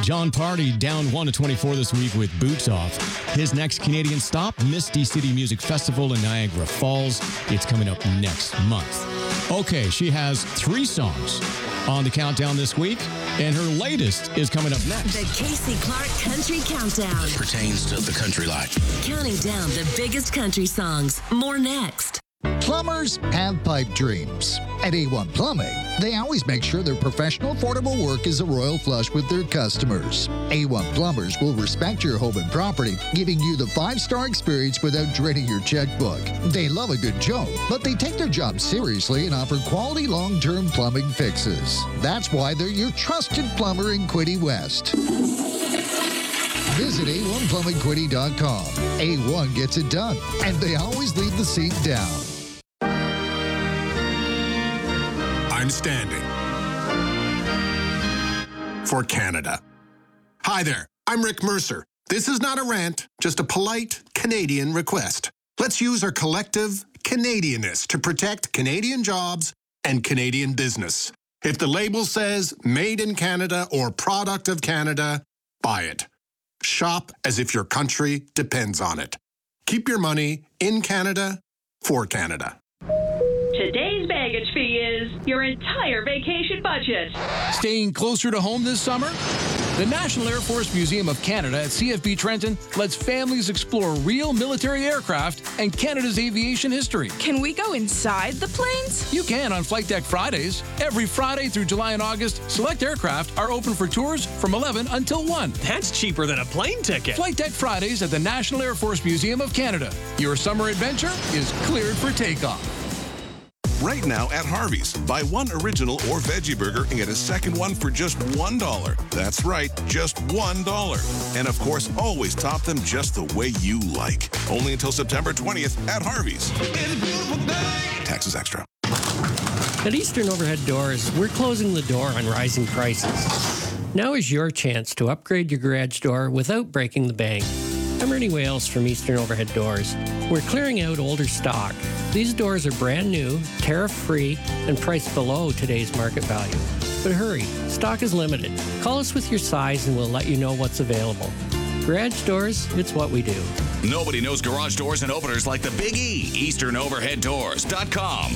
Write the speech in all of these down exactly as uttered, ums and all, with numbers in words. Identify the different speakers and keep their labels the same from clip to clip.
Speaker 1: John Party down one to twenty-four this week with Boots Off. His next Canadian stop, Misty City Music Festival in Niagara Falls. It's coming up next month. Okay, she has three songs on the countdown this week, and her latest is coming up next.
Speaker 2: The Casey Clark Country Countdown.
Speaker 3: It pertains to the country life.
Speaker 2: Counting down the biggest country songs. More next.
Speaker 4: Plumbers have pipe dreams. At A one Plumbing, they always make sure their professional, affordable work is a royal flush with their customers. A one Plumbers will respect your home and property, giving you the five-star experience without draining your checkbook. They love a good joke, but they take their job seriously and offer quality long-term plumbing fixes. That's why they're your trusted plumber in Quinte West. Visit A one plumbing quinte dot com. A one gets it done, and they always leave the seat down.
Speaker 5: I'm standing for Canada. Hi there, I'm Rick Mercer. This is not a rant, just a polite Canadian request. Let's use our collective Canadianness to protect Canadian jobs and Canadian business. If the label says made in Canada or product of Canada, buy it. Shop as if your country depends on it. Keep your money in Canada for Canada.
Speaker 6: Today's baggage fee is your entire vacation budget.
Speaker 7: Staying closer to home this summer? The National Air Force Museum of Canada at C F B Trenton lets families explore real military aircraft and Canada's aviation history.
Speaker 8: Can we go inside the planes?
Speaker 7: You can on Flight Deck Fridays. Every Friday through July and August, select aircraft are open for tours from eleven until one.
Speaker 9: That's cheaper than a plane ticket.
Speaker 7: Flight Deck Fridays at the National Air Force Museum of Canada. Your summer adventure is cleared for takeoff.
Speaker 10: Right now at Harvey's, buy one original or veggie burger and get a second one for just one dollar. That's right, just one dollar. And of course, always top them just the way you like. Only until September twentieth at Harvey's. Taxes extra.
Speaker 11: At Eastern Overhead Doors, we're closing the door on rising prices. Now is your chance to upgrade your garage door without breaking the bank. I'm Ernie Wales from Eastern Overhead Doors. We're clearing out older stock. These doors are brand new, tariff-free, and priced below today's market value. But hurry, stock is limited. Call us with your size and we'll let you know what's available. Garage doors, it's what we do.
Speaker 3: Nobody knows garage doors and openers like the Big E. Eastern Overhead Doors dot com.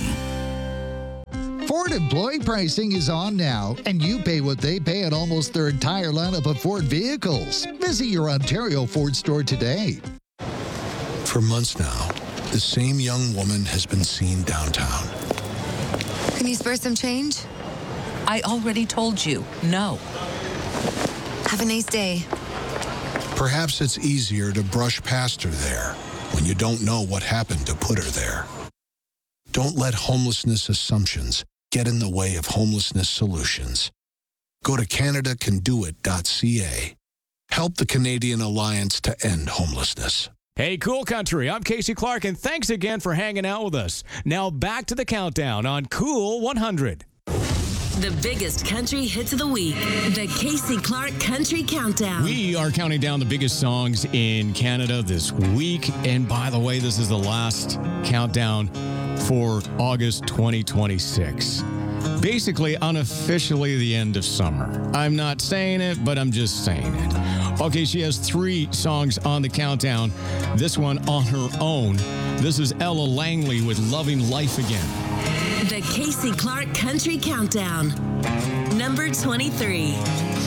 Speaker 4: Ford employee pricing is on now, and you pay what they pay on almost their entire lineup of Ford vehicles. Visit your Ontario Ford store today.
Speaker 12: For months now, the same young woman has been seen downtown.
Speaker 13: Can you spare some change?
Speaker 14: I already told you, no.
Speaker 13: Have a nice day.
Speaker 12: Perhaps it's easier to brush past her there when you don't know what happened to put her there. Don't let homelessness assumptions get in the way of homelessness solutions. Go to Canada Can Do It dot C A. Help the Canadian Alliance to End Homelessness.
Speaker 1: Hey, Cool Country, I'm Casey Clark, and thanks again for hanging out with us. Now back to the countdown on Cool one hundred.
Speaker 2: The biggest country hits of the week. The Casey Clark Country Countdown.
Speaker 1: We are counting down the biggest songs in Canada this week. And by the way, this is the last countdown for August twenty twenty-six. Basically, unofficially, the end of summer. I'm not saying it, but I'm just saying it. Okay, she has three songs on the countdown. This one on her own. This is Ella Langley with Loving Life Again.
Speaker 2: The Casey Clark Country Countdown. Number twenty-three.